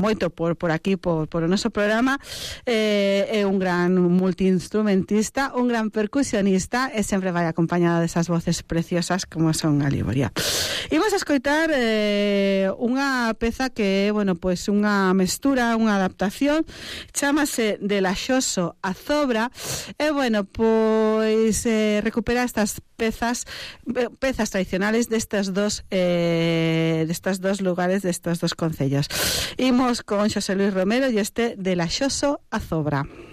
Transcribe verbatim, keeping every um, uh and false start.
moito por, por aquí, por, por o noso programa. Eh, é un gran multiinstrumentista, un gran percusionista e sempre vai acompañada desas voces preciosas como son a Liboria. Imos a escoitar eh, unha peza que é, bueno, pois pues unha mestura, unha adaptación, chámase De Laxoso a Zobra, e, bueno, pois eh, recupera estas pezas pezas tradicionales destas dos eh, destas dos lugares, destos dos concellos. Imos con Xosé Luis Romero e este De Laxoso a Zobra.